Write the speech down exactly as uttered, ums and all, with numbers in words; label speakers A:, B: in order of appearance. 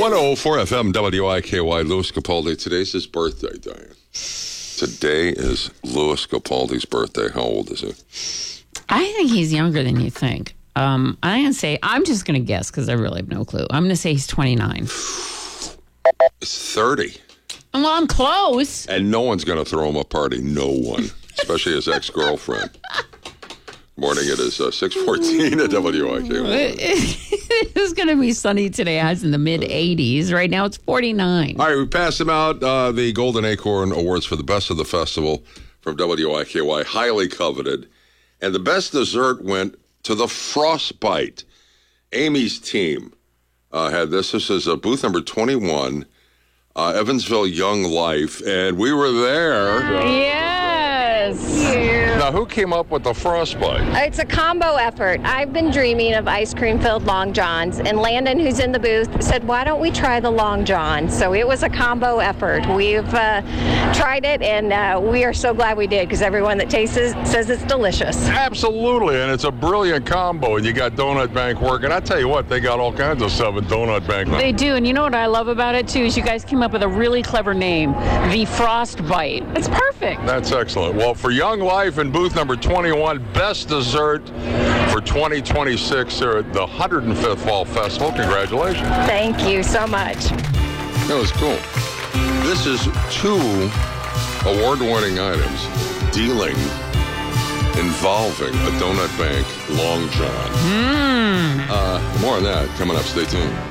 A: one oh four F M W I K Y, Louis Capaldi. Today's his birthday, Diane. Today is Louis Capaldi's birthday. How old is he?
B: I think he's younger than you think. Um, I'm going to say, I'm just going to guess because I really have no clue. I'm going to say he's twenty-nine.
A: He's thirty.
B: Well, I'm close.
A: And no one's going to throw him a party. No one. Especially his ex-girlfriend. Morning, it is uh, six fourteen at W I K Y.
B: It's going to be sunny today. It's in the mid eighties. Right now it's forty-nine.
A: All right, we passed them out uh, the Golden Acorn Awards for the best of the festival from W I K Y. Highly coveted. And the best dessert went to the Frostbite. Amy's team uh, had this. This is uh, booth number twenty-one, uh, Evansville Young Life. And we were there.
B: Yes.
A: Now, who came up with the Frostbite?
C: It's a combo effort. I've been dreaming of ice cream-filled Long Johns, and Landon, who's in the booth, said, why don't we try the Long John? So it was a combo effort. We've uh, tried it, and uh, we are so glad we did, because everyone that tastes it says it's delicious.
A: Absolutely, and it's a brilliant combo, and you got Donut Bank working. I tell you what, they got all kinds of stuff at Donut Bank.
B: They do, and you know what I love about it, too, is you guys came up with a really clever name, the Frostbite. It's perfect.
A: That's excellent. Well, for Young Life in booth number twenty-one, best dessert for twenty twenty-six here at the one hundred fifth Fall Festival. Congratulations.
C: Thank you so much.
A: That was cool. This is two award-winning items dealing involving a Donut Bank Long John.
B: Mm.
A: Uh, more on that coming up. Stay tuned.